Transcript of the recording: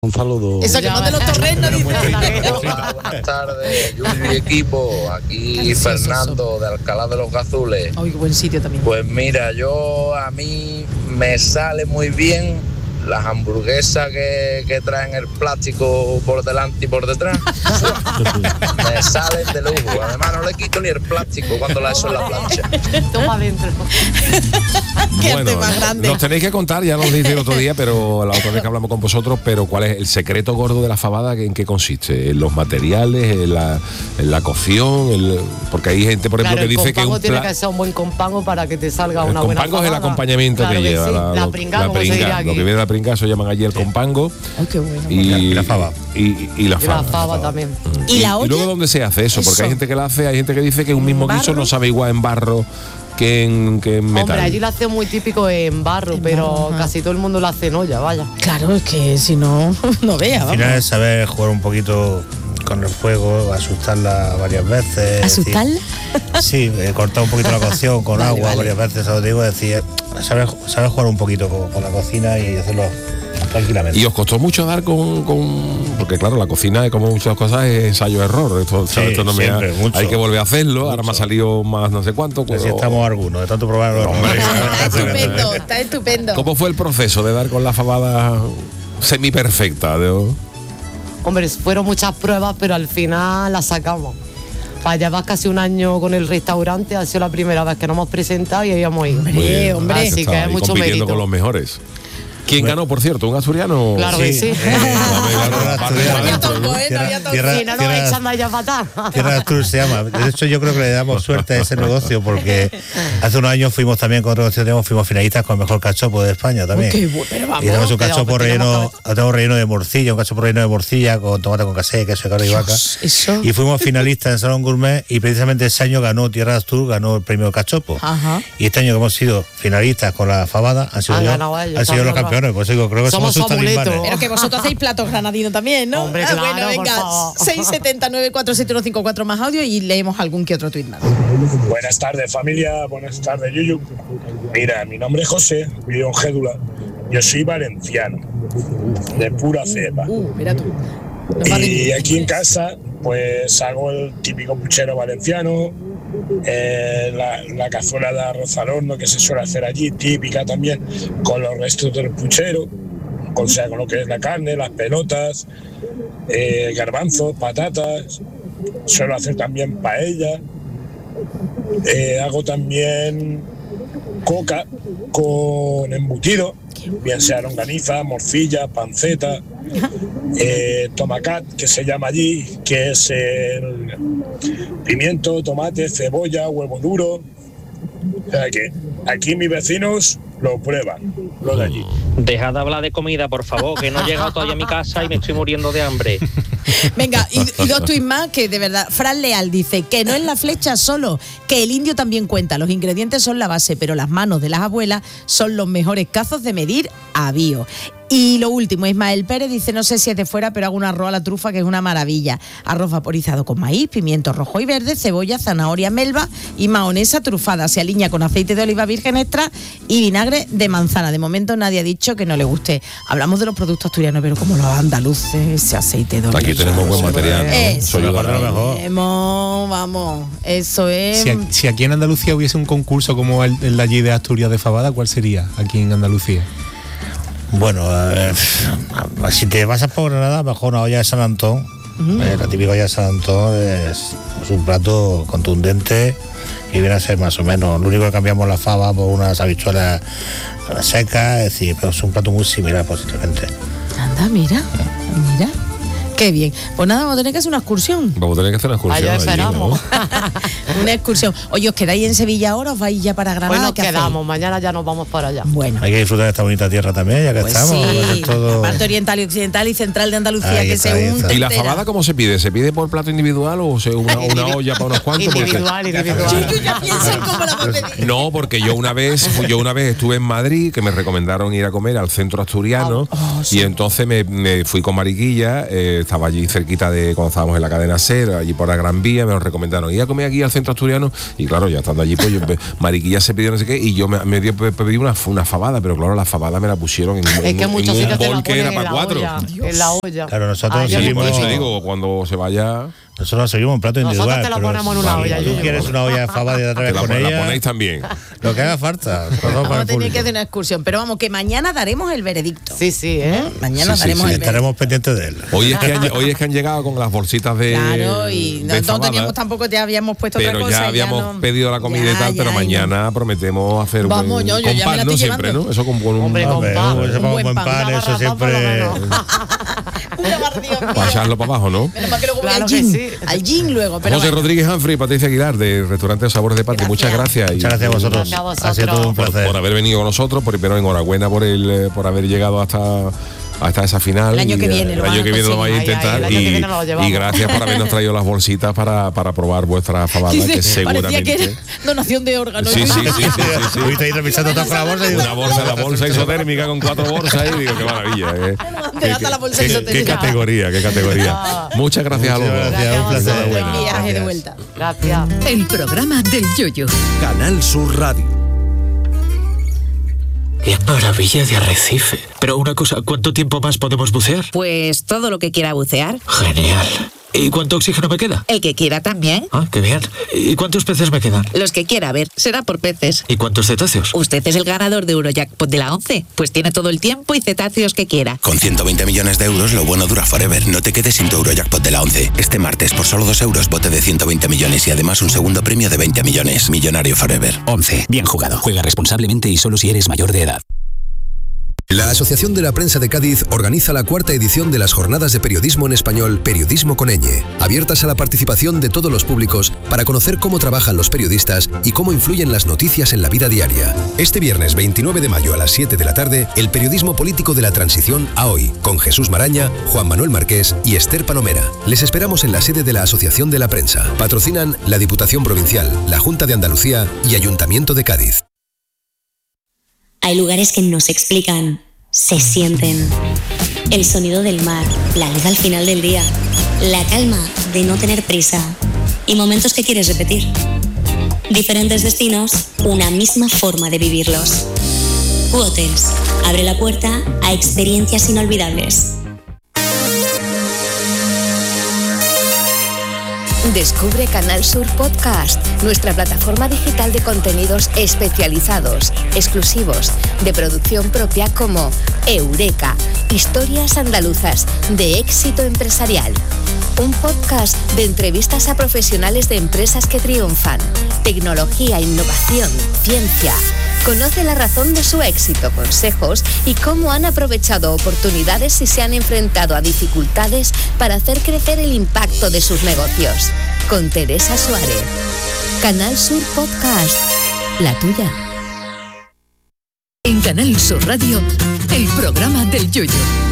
Un saludo. Eso que no te lo torreno, dice. Buenas tardes, Julio y equipo. Aquí Fernando de Alcalá de los Gazules. Ay, qué buen sitio también. Pues mira, a mí me sale muy bien las hamburguesas que traen el plástico por delante y por detrás. Me salen de lujo. Además no le quito ni el plástico cuando la echo en la plancha. Toma adentro. Bueno, nos tenéis que contar, ya lo dije el otro día, pero la otra vez que hablamos con vosotros, pero ¿cuál es el secreto gordo de la fabada? ¿En qué consiste? ¿En los materiales? ¿En la cocción? Porque hay gente, por ejemplo, que dice que tiene que ser un buen compango para que te salga una buena fabada. El compango es el acompañamiento que lleva. Sí. La pringa, como se diría aquí. Lo que viene de la pringa, eso llaman allí el compango. Ay, qué bueno. Y la fava. Y la fava. La fava también. ¿Y la olla? Y luego, ¿dónde se hace eso? Porque hay gente que la hace, hay gente que dice que un mismo guiso no sabe igual en barro que en metal. Hombre, allí lo hace muy típico en barro, pero casi todo el mundo lo hace en olla, vaya. Claro, es que si no, no vea. Al final es saber jugar un poquito con el fuego, asustarla varias veces. ¿Asustarla? Sí, cortar un poquito la cocción con agua varias veces, eso digo, es decir, saber jugar un poquito con la cocina y hacerlo tranquilamente. ¿Y os costó mucho dar porque claro, la cocina, como muchas cosas, es ensayo-error? Esto no siempre, mucho. Hay que volver a hacerlo, ahora me ha salido más no sé cuánto. Pues si estamos algunos, de tanto probarlo. Está estupendo. ¿Cómo fue el proceso de dar con la fabada semi-perfecta? Hombre, fueron muchas pruebas, pero al final las sacamos. Llevas casi un año con el restaurante, ha sido la primera vez que nos hemos presentado y habíamos ido. Hombre. Así que es mucho compitiendo mérito. con los mejores. ¿Quién ganó, por cierto? ¿Un asturiano? Claro que sí. Si no nos echan allá fatal. Tierra de Asturias se llama. De hecho, yo creo que le damos suerte a ese negocio porque hace unos años fuimos también con otro negocio, fuimos finalistas con el mejor cachopo de España también. Y tenemos un cachopo relleno de morcilla, un cachopo relleno de morcilla con tomate con casé, queso de cabra y vaca. Y fuimos finalistas en Salón Gourmet y precisamente ese año ganó Tierra de Asturias, ganó el premio cachopo. Y este año que hemos sido finalistas con la fabada han sido los campeones. Pues digo, creo que somos sus talismanes. Pero que vosotros hacéis platos granadinos también, ¿no? Hombre, claro, bueno, venga, 679-47154 más audio y leemos algún que otro tuit más. Buenas tardes, familia. Buenas tardes, Yuyu. Mira, mi nombre es José, vivo en Gédula. Yo soy valenciano, de pura cepa. Mira tú. Y aquí en casa, pues hago el típico puchero valenciano, la cazuela de arroz al horno que se suele hacer allí, típica también, con los restos del puchero, con lo que es la carne, las pelotas, garbanzos, patatas. Suelo hacer también paella. Hago también coca con embutido, bien sea longaniza, morcilla, panceta, tomacat, que se llama allí, que es el pimiento, tomate, cebolla, huevo duro. O sea que aquí mis vecinos lo prueban, lo de allí. Dejad de hablar de comida, por favor, que no he llegado todavía a mi casa y me estoy muriendo de hambre. Venga, y dos tuits más que de verdad. Fran Leal dice que no es la flecha solo, que el indio también cuenta. Los ingredientes son la base, pero las manos de las abuelas son los mejores cazos de medir a bio. Y lo último, Ismael Pérez dice, no sé si es de fuera, pero hago un arroz a la trufa que es una maravilla. Arroz vaporizado con maíz, pimiento rojo y verde, cebolla, zanahoria, melva y mahonesa trufada. Se alinea con aceite de oliva virgen extra y vinagre de manzana. De momento nadie ha dicho que no le guste. Hablamos de los productos asturianos, pero como los andaluces, ese aceite de oliva. Aquí tenemos buen material, ¿no? Eso mejor. Vamos, eso es... Si aquí en Andalucía hubiese un concurso como el de allí de Asturias de Fabada, ¿cuál sería aquí en Andalucía? Bueno, si te pasas por Granada, mejor una olla de San Antón. La típica olla de San Antón es un plato contundente y viene a ser más o menos. Lo único que cambiamos la fava por unas habichuelas secas, es decir, pero es un plato muy similar posiblemente. Anda, mira. Qué bien. Pues nada, vamos a tener que hacer una excursión. Vamos a tener que hacer una excursión. Allá esperamos. Una excursión. Oye, ¿os quedáis en Sevilla ahora o os vais ya para Granada? Pues nos quedamos, mañana ya nos vamos para allá. Bueno. Hay que disfrutar de esta bonita tierra también, ya que pues estamos. Sí, todo... parte oriental y occidental y central de Andalucía, ahí que está, se unta. ¿Y la fabada cómo se pide? ¿Se pide por plato individual o una olla para unos cuantos? Individual. Yo ya pienso en cómo la vamos a pedir. No, porque yo una vez estuve en Madrid, que me recomendaron ir a comer al centro asturiano, y entonces me fui con Mariquilla, estaba allí cerquita de cuando estábamos en la cadena SER, allí por la Gran Vía, me lo recomendaron, ir a comer aquí al centro asturiano, y claro, ya estando allí, pues Mariquilla se pidió no sé qué, y yo me pedí una fabada, pero claro, la fabada me la pusieron en un bol que era para 4. En la olla. Claro, nosotros por eso digo, cuando se vaya... Nosotros seguimos un plato individual. Nosotros te la ponemos en una olla. Si tú quieres una olla de fabada y otra vez con ella, la ponéis también. Lo que haga falta. Vamos a tener que hacer una excursión, pero vamos, que mañana daremos el veredicto. Sí, ¿eh? Mañana daremos el veredicto. Estaremos pendientes de él. Hoy es que han llegado con las bolsitas de... Claro, y no teníamos tampoco, te habíamos puesto otra cosa. Pero ya habíamos pedido la comida y tal, pero mañana prometemos hacer un pan, ¿no? Siempre, ¿no? Eso con un buen pan, eso siempre... Para echarlo para abajo, ¿no? Menos mal que luego al gin luego. Pero José Rodríguez Humphrey y Patricia Aguilar, de Restaurante Sabores de Patria. Muchas gracias. Muchas gracias a vosotros. Ha sido todo un placer. Por haber venido con nosotros, pero enhorabuena por haber llegado hasta esa final. El año que viene lo vais a intentar. Y gracias por habernos traído las bolsitas para probar vuestra fabada, que seguramente... Parecía que era donación de órganos. Sí. Estuviste ahí revisando toda la bolsa. La bolsa isotérmica con 4 bolsas y digo, qué maravilla. Qué categoría. Muchas gracias a los dos. Un placer. Buen viaje de vuelta. Gracias. El programa del Yoyo. Canal Sur Radio. ¡Qué maravilla de arrecife! Pero una cosa, ¿cuánto tiempo más podemos bucear? Pues todo lo que quiera bucear. Genial. ¿Y cuánto oxígeno me queda? El que quiera también. Ah, qué bien. ¿Y cuántos peces me quedan? Los que quiera, a ver, será por peces. ¿Y cuántos cetáceos? Usted es el ganador de Eurojackpot de la 11, pues tiene todo el tiempo y cetáceos que quiera. Con 120 millones de euros, lo bueno dura forever. No te quedes sin tu Eurojackpot de la 11. Este martes, por solo 2 euros, bote de 120 millones y además un segundo premio de 20 millones. Millonario forever. 11. Bien jugado. Juega responsablemente y solo si eres mayor de edad. La Asociación de la Prensa de Cádiz organiza la 4ª edición de las Jornadas de Periodismo en Español Periodismo con ñ, abiertas a la participación de todos los públicos para conocer cómo trabajan los periodistas y cómo influyen las noticias en la vida diaria. Este viernes 29 de mayo a las 7 de la tarde, el periodismo político de la transición a hoy, con Jesús Maraña, Juan Manuel Marqués y Esther Palomera. Les esperamos en la sede de la Asociación de la Prensa. Patrocinan la Diputación Provincial, la Junta de Andalucía y Ayuntamiento de Cádiz. Hay lugares que no se explican, se sienten. El sonido del mar, la luz al final del día, la calma de no tener prisa y momentos que quieres repetir. Diferentes destinos, una misma forma de vivirlos. U-Hotels abre la puerta a experiencias inolvidables. Descubre Canal Sur Podcast, nuestra plataforma digital de contenidos especializados, exclusivos, de producción propia como Eureka, historias andaluzas de éxito empresarial. Un podcast de entrevistas a profesionales de empresas que triunfan, tecnología, innovación, ciencia. Conoce la razón de su éxito, consejos y cómo han aprovechado oportunidades y se han enfrentado a dificultades para hacer crecer el impacto de sus negocios. Con Teresa Suárez. Canal Sur Podcast. La tuya. En Canal Sur Radio, el programa del Yoyo.